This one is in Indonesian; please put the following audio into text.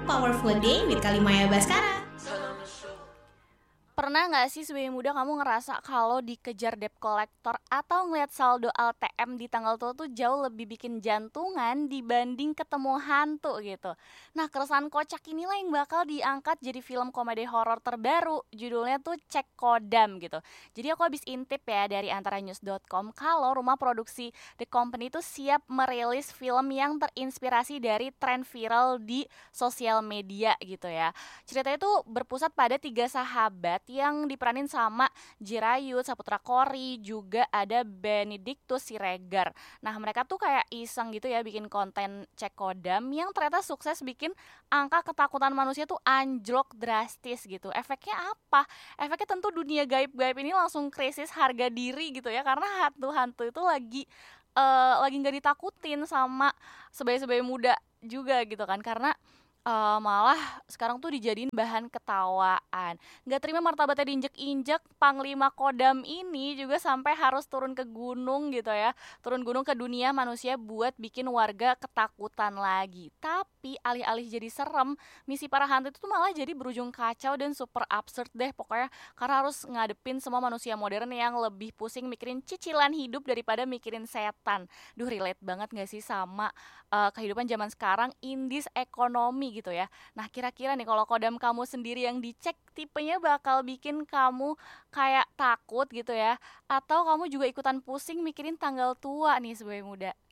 Powerful Day with Kalimaya Baskara. Pernah nggak sih sebagai muda kamu ngerasa kalau dikejar debt collector atau ngeliat saldo ATM di tanggal tua tuh jauh lebih bikin jantungan dibanding ketemu hantu gitu. Nah, keresahan kocak inilah yang bakal diangkat jadi film komedi horor terbaru. Judulnya tuh Cek Kodam gitu. Jadi aku habis intip ya dari antaranews.com kalau rumah produksi The Company tuh siap merilis film yang terinspirasi dari tren viral di sosial media gitu ya. Ceritanya tuh berpusat pada 3 sahabat yang diperanin sama Jirayut, Saputra Kori, juga ada Benedictus Siregar. Nah, mereka tuh kayak iseng gitu ya bikin konten Cek Kodam yang ternyata sukses bikin angka ketakutan manusia tuh anjlok drastis gitu. Efeknya apa? Efeknya tentu dunia gaib-gaib ini langsung krisis harga diri gitu ya, karena hantu-hantu itu lagi nggak ditakutin sama sebaya-sebaya muda juga gitu kan, karena malah sekarang tuh dijadiin bahan ketawaan. Nggak terima martabatnya diinjek-injek, Panglima Kodam ini juga sampai harus turun ke gunung gitu ya. Turun gunung ke dunia manusia buat bikin warga ketakutan lagi. Tapi alih-alih jadi serem, misi para hantu itu tuh malah jadi berujung kacau dan super absurd deh pokoknya. Karena harus ngadepin semua manusia modern yang lebih pusing mikirin cicilan hidup daripada mikirin setan. Duh, relate banget gak sih sama kehidupan zaman sekarang, indis ekonomi gitu ya. Nah, kira-kira nih kalau kodam kamu sendiri yang dicek tipenya bakal bikin kamu kayak takut gitu ya, atau kamu juga ikutan pusing mikirin tanggal tua nih sebagai muda?